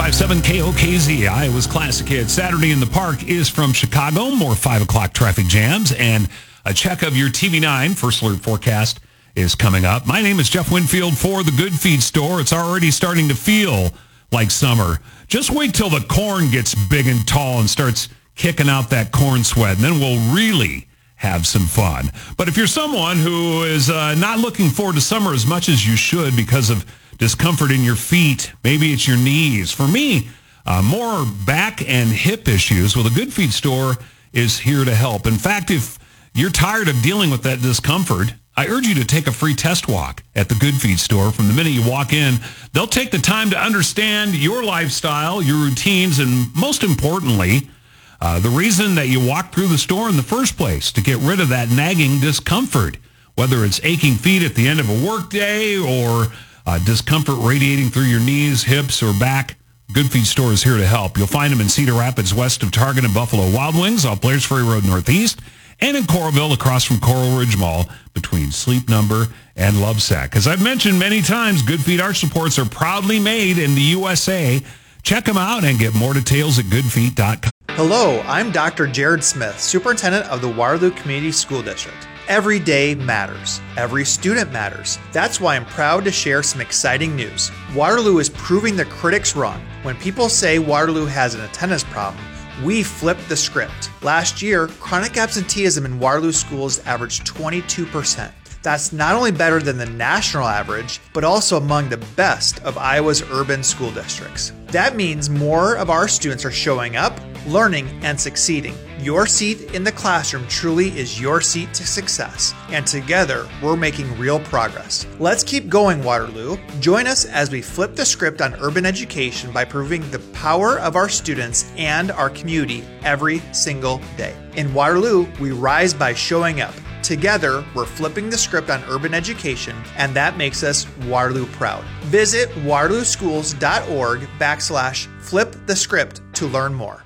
105.7 KOKZ, Iowa's Classic Hit. Saturday in the Park is from Chicago. More 5 o'clock traffic jams and a check of your TV9 First Alert forecast is coming up. My name is Jeff Winfield for the Good Feed Store. It's already starting to feel like summer. Just wait till the corn gets big and tall and starts kicking out that corn sweat, and then we'll really have some fun. But if you're someone who is not looking forward to summer as much as you should because of discomfort in your feet, maybe it's your knees. For me, more back and hip issues. Well, the Good Feed Store is here to help. In fact, if you're tired of dealing with that discomfort, I urge you to take a free test walk at the Good Feed Store. From the minute you walk in, they'll take the time to understand your lifestyle, your routines, and most importantly, the reason that you walk through the store in the first place, to get rid of that nagging discomfort, whether it's aching feet at the end of a workday or discomfort radiating through your knees, hips, or back. Good Feed Store is here to help. You'll find them in Cedar Rapids, west of Target and Buffalo Wild Wings, off Blair's Ferry Road Northeast, and in Coralville, across from Coral Ridge Mall, between Sleep Number and Lovesac. As I've mentioned many times, Good Feed arch supports are proudly made in the USA. Check them out and get more details at goodfeet.com. Hello, I'm Dr. Jared Smith, Superintendent of the Waterloo Community School District. Every day matters. Every student matters. That's why I'm proud to share some exciting news. Waterloo is proving the critics wrong. When people say Waterloo has an attendance problem, we flipped the script. Last year, chronic absenteeism in Waterloo schools averaged 22%. That's not only better than the national average, but also among the best of Iowa's urban school districts. That means more of our students are showing up, learning, and succeeding. Your seat in the classroom truly is your seat to success, and together we're making real progress. Let's keep going, Waterloo. Join us as we flip the script on urban education by proving the power of our students and our community every single day. In Waterloo, we rise by showing up. Together, we're flipping the script on urban education, and that makes us Waterloo proud. Visit waterlooschools.org/flip-the-script to learn more.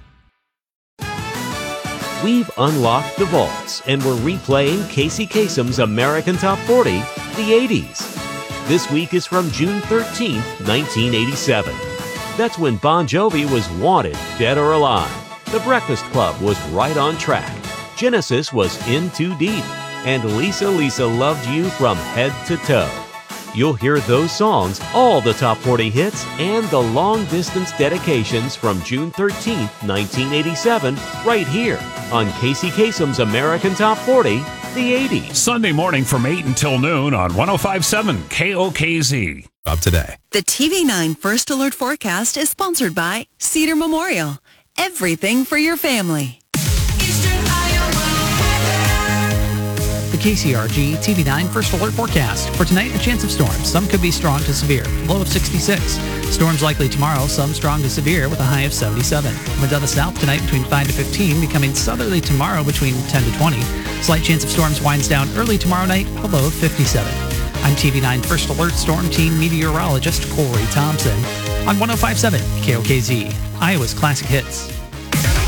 We've unlocked the vaults, and we're replaying Casey Kasem's American Top 40, the 80s. This week is from June 13th, 1987. That's when Bon Jovi was wanted, dead or alive. The Breakfast Club was right on track. Genesis was in too deep. And Lisa Lisa loved you from head to toe. You'll hear those songs, all the top 40 hits, and the long-distance dedications from June 13th, 1987, right here on Casey Kasem's American Top 40, the 80s. Sunday morning from 8 until noon on 105.7 KOKZ. Up today. The TV9 First Alert forecast is sponsored by Cedar Memorial. Everything for your family. The KCRG TV9 First Alert forecast. For tonight, a chance of storms. Some could be strong to severe. Low of 66. Storms likely tomorrow, some strong to severe with a high of 77. Winds out of the south tonight between 5 to 15, becoming southerly tomorrow between 10 to 20. Slight chance of storms winds down early tomorrow night, a low of 57. I'm TV9 First Alert Storm Team Meteorologist Corey Thompson on 105.7 KOKZ, Iowa's Classic Hits.